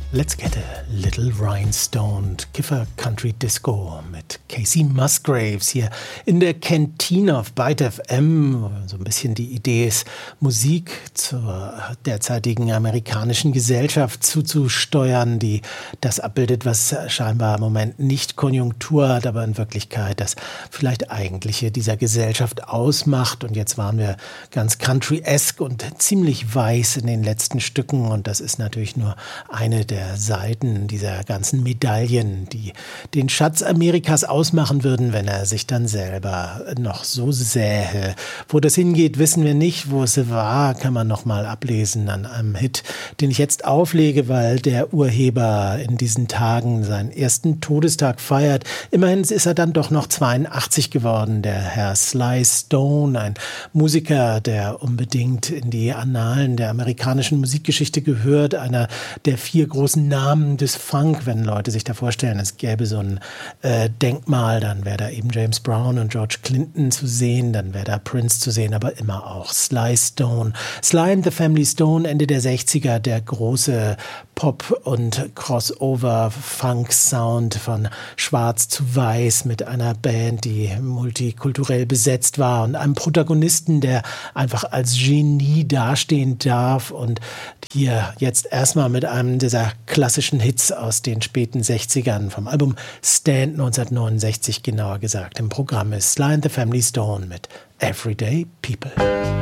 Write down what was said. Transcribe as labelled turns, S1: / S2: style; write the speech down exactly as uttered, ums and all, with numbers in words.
S1: Let's get a little rhinestone Kiffer Country Disco mit Casey Musgraves hier in der Kantine auf Byte F M. So ein bisschen die Idee ist, Musik zur derzeitigen amerikanischen Gesellschaft zuzusteuern, die das abbildet, was scheinbar im Moment nicht Konjunktur hat, aber in Wirklichkeit das vielleicht eigentliche dieser Gesellschaft ausmacht. Und jetzt waren wir ganz country-esque und ziemlich weiß in den letzten Stücken. Und das ist natürlich nur eine der Seiten dieser ganzen Medaillen, die den Schatz Amerikas ausmachen würden, wenn er sich dann selber noch so sähe. Wo das hingeht, wissen wir nicht. Wo es war, kann man noch mal ablesen an einem Hit, den ich jetzt auflege, weil der Urheber in diesen Tagen seinen ersten Todestag feiert. Immerhin ist er dann doch noch zweiundachtzig geworden, der Herr Sly Stone, ein Musiker, der unbedingt in die Annalen der amerikanischen Musikgeschichte gehört, einer der vier großen Namen des Funk. Wenn Leute sich da vorstellen, es gäbe so ein äh, Denkmal, dann wäre da eben James Brown und George Clinton zu sehen, dann wäre da Prince zu sehen, aber immer auch Sly Stone. Sly and the Family Stone, Ende der sechziger, der große Pop- und Crossover-Funk-Sound von Schwarz zu Weiß mit einer Band, die multikulturell besetzt war und einem Protagonisten, der einfach als Genie dastehen darf und hier jetzt erstmal mit einem dieser klassischen Hits aus den späten sechzigern vom Album Stand neunzehnhundertneunundsechzig genauer gesagt im Programm ist Sly and the Family Stone mit Everyday People.